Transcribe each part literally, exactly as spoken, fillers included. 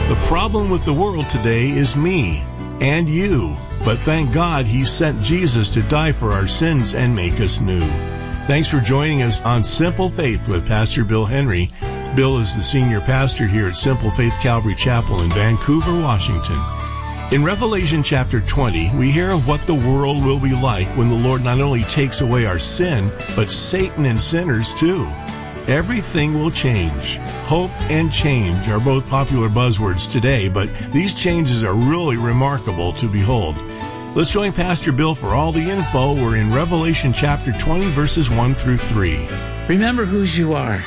The problem with the world today is me and you. But thank God he sent Jesus to die for our sins and make us new. Thanks for joining us on Simple Faith with Pastor Bill Henry. Bill is the senior pastor here at Simple Faith Calvary Chapel in Vancouver, Washington. In Revelation chapter twenty, we hear of what the world will be like when the Lord not only takes away our sin, but Satan and sinners too. Everything will change. Hope and change are both popular buzzwords today, but these changes are really remarkable to behold. Let's join Pastor Bill for all the info. We're in Revelation chapter twenty, verses one through three. Remember whose you are.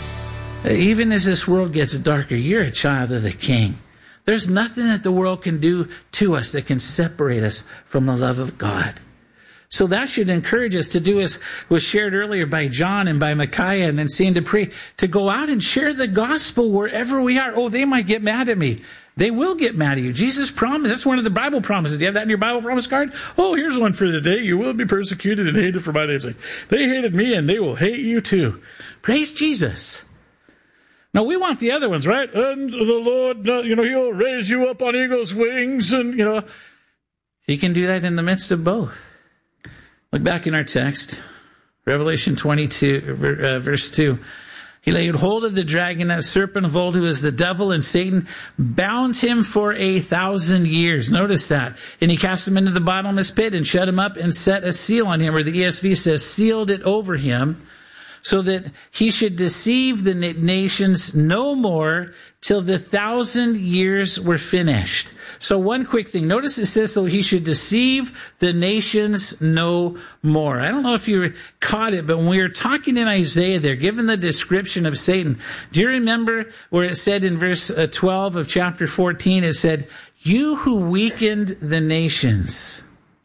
Even as this world gets darker, you're a child of the King. There's nothing that the world can do to us that can separate us from the love of God. So that should encourage us to do as was shared earlier by John and by Micaiah and then Saint Dupree, to go out and share the gospel wherever we are. Oh, they might get mad at me. They will get mad at you. Jesus promised. That's one of the Bible promises. Do you have that in your Bible promise card? Oh, here's one for the day. You will be persecuted and hated for my name's sake. They hated me and they will hate you too. Praise Jesus. Now, we want the other ones, right? And the Lord, you know, he'll raise you up on eagle's wings and, you know. He can do that in the midst of both. Look back in our text, Revelation twenty-two, uh, verse two. He laid hold of the dragon, that serpent of old, who is the devil and Satan, bound him for a thousand years. Notice that. And he cast him into the bottomless pit and shut him up and set a seal on him, or the E S V says, sealed it over him, so that he should deceive the nations no more till the thousand years were finished. So one quick thing. Notice it says, so he should deceive the nations no more. I don't know if you caught it, but when we were talking in Isaiah there, given the description of Satan, do you remember where it said in verse twelve of chapter fourteen, it said, you who weakened the nations.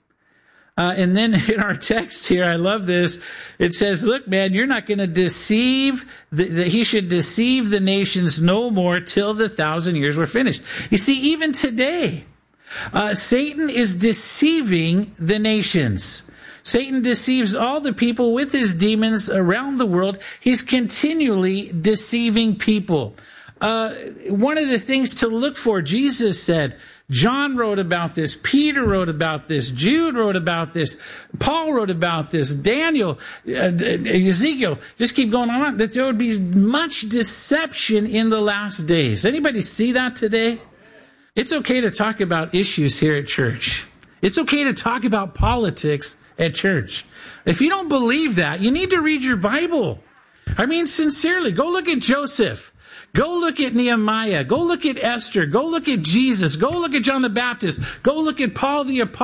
Uh, and then in our text here, I love this. It says, look, man, you're not going to deceive, the, the, he should deceive the nations no more till the thousand years were finished. You see, even today, uh, Satan is deceiving the nations. Satan deceives all the people with his demons around the world. He's continually deceiving people. Uh, one of the things to look for, Jesus said, John wrote about this, Peter wrote about this, Jude wrote about this, Paul wrote about this, Daniel, uh, Ezekiel, just keep going on, that there would be much deception in the last days. Anybody see that today? It's okay to talk about issues here at church. It's okay to talk about politics at church. If you don't believe that, you need to read your Bible. I mean, sincerely, go look at Joseph. Go look at Nehemiah. Go look at Esther. Go look at Jesus. Go look at John the Baptist. Go look at Paul the Apostle.